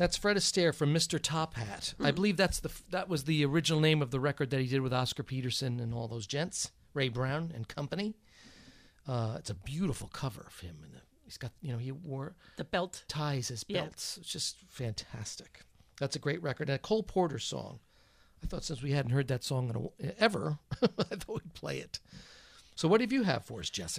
That's Fred Astaire from Mr. Top Hat. I believe that was the original name of the record that he did with Oscar Peterson and all those gents, Ray Brown and company. It's a beautiful cover of him, and he's got he wore the belt, ties as belts. It's just fantastic. That's a great record, and a Cole Porter song. I thought since we hadn't heard that song ever, I thought we'd play it. So what do you have for us, Jessica?